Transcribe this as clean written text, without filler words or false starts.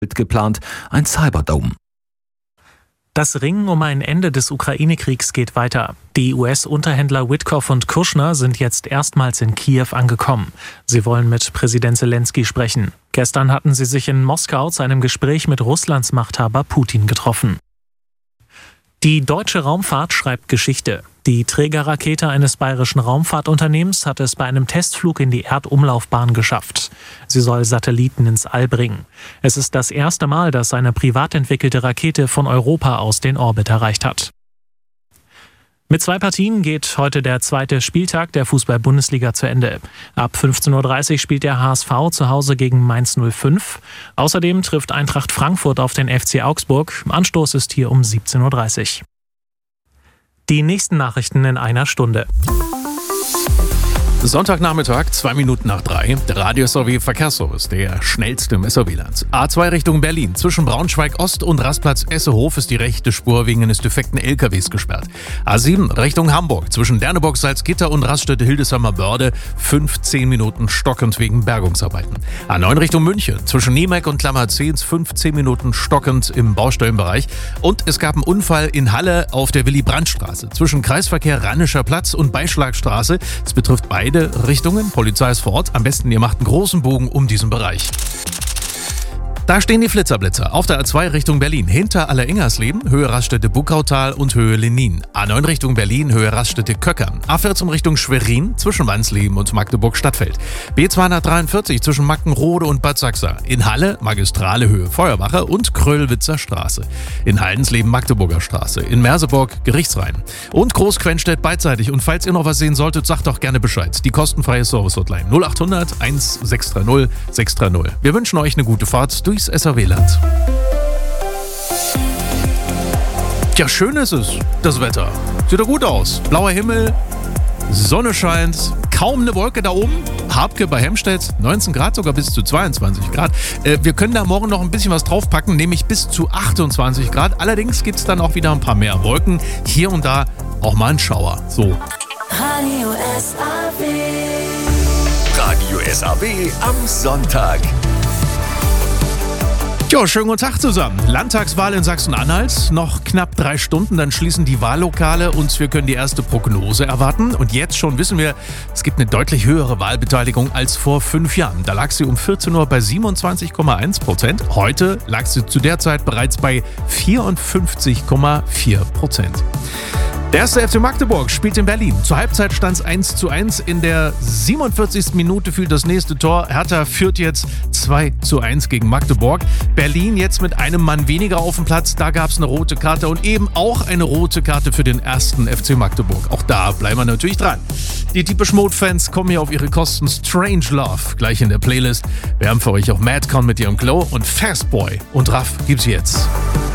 geplant, ein Cyberdome. Das Ringen um ein Ende des Ukraine-Kriegs geht weiter. Die US-Unterhändler Witkoff und Kushner sind jetzt erstmals in Kiew angekommen. Sie wollen mit Präsident Zelensky sprechen. Gestern hatten sie sich in Moskau zu einem Gespräch mit Russlands Machthaber Putin getroffen. Die deutsche Raumfahrt schreibt Geschichte. Die Trägerrakete eines bayerischen Raumfahrtunternehmens hat es bei einem Testflug in die Erdumlaufbahn geschafft. Sie soll Satelliten ins All bringen. Es ist das erste Mal, dass eine privat entwickelte Rakete von Europa aus den Orbit erreicht hat. Mit 2 Partien geht heute der zweite Spieltag der Fußball-Bundesliga zu Ende. Ab 15:30 Uhr spielt der HSV zu Hause gegen Mainz 05. Außerdem trifft Eintracht Frankfurt auf den FC Augsburg. Anstoß ist hier um 17:30 Uhr. Die nächsten Nachrichten in einer Stunde. Sonntagnachmittag, 2 Minuten nach 3. Der Radio-SRW-Verkehrsservice, der schnellste im SRW-Land. A2 Richtung Berlin. Zwischen Braunschweig Ost und Rastplatz Essehof ist die rechte Spur wegen eines defekten LKWs gesperrt. A7 Richtung Hamburg. Zwischen Derneburg, Salzgitter und Raststätte Hildesheimer Börde 15 Minuten stockend wegen Bergungsarbeiten. A9 Richtung München. Zwischen Niemeck und Klammerzehns 15 Minuten stockend im Baustellenbereich. Und es gab einen Unfall in Halle auf der Willy-Brandt-Straße. Zwischen Kreisverkehr Rannischer Platz und Beischlagstraße. Es betrifft beide Richtungen. Polizei ist vor Ort. Am besten, ihr macht einen großen Bogen um diesen Bereich. Da stehen die Flitzerblitzer. Auf der A2 Richtung Berlin. Hinter Alleringhersleben, Höhe Raststätte Buckautal und Höhe Lenin. A9 Richtung Berlin, Höhe Raststätte Köckern. A14 Richtung Schwerin, zwischen Wansleben und Magdeburg-Stadtfeld. B243 zwischen Mackenrode und Bad Sachsa. In Halle, Magistrale Höhe Feuerwache und Kröllwitzer Straße. In Haldensleben, Magdeburger Straße. In Merseburg, Gerichtsrhein. Und Großquenstedt beidseitig. Und falls ihr noch was sehen solltet, sagt doch gerne Bescheid. Die kostenfreie Service-Hotline 0800 1630 630. Wir wünschen euch eine gute Fahrt durchs SRW-Land. Ja, schön ist es, das Wetter. Sieht doch gut aus. Blauer Himmel, Sonne scheint, kaum eine Wolke da oben. Habke bei Hemstedt, 19 Grad, sogar bis zu 22 Grad. Wir können da morgen noch ein bisschen was draufpacken, nämlich bis zu 28 Grad. Allerdings gibt es dann auch wieder ein paar mehr Wolken. Hier und da auch mal ein Schauer. So. Radio SRW. Radio SRW am Sonntag. Ja, schönen guten Tag zusammen. Landtagswahl in Sachsen-Anhalt. Noch knapp 3 Stunden, dann schließen die Wahllokale und wir können die erste Prognose erwarten. Und jetzt schon wissen wir, es gibt eine deutlich höhere Wahlbeteiligung als vor 5 Jahren. Da lag sie um 14 Uhr bei 27,1%. Heute lag sie zu der Zeit bereits bei 54,4%. Der erste FC Magdeburg spielt in Berlin. Zur Halbzeit stand es 1:1. In der 47. Minute fiel das nächste Tor. Hertha führt jetzt 2:1 gegen Magdeburg. Berlin jetzt mit einem Mann weniger auf dem Platz. Da gab es eine rote Karte und eben auch eine rote Karte für den ersten FC Magdeburg. Auch da bleiben wir natürlich dran. Die Depeche Mode-Fans kommen hier auf ihre Kosten. Strange Love gleich in der Playlist. Wir haben für euch auch Madcon mit ihrem Glow und Fastboy und Raff gibt's jetzt.